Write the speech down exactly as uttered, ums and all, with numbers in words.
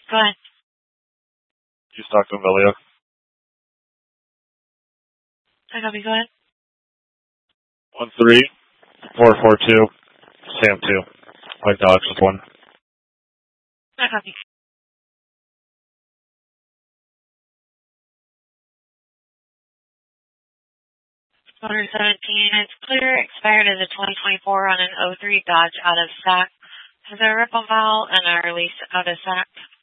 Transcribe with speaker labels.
Speaker 1: Go ahead.
Speaker 2: You Stockton Velia.
Speaker 1: I copy, go ahead.
Speaker 2: One three four four two Sam two. White Dodge with one.
Speaker 1: I copy. Motor seventeen, it's clear, expired as a twenty twenty-four on an oh three Dodge out of S A C. Has a ripple valve and a release out of S A C.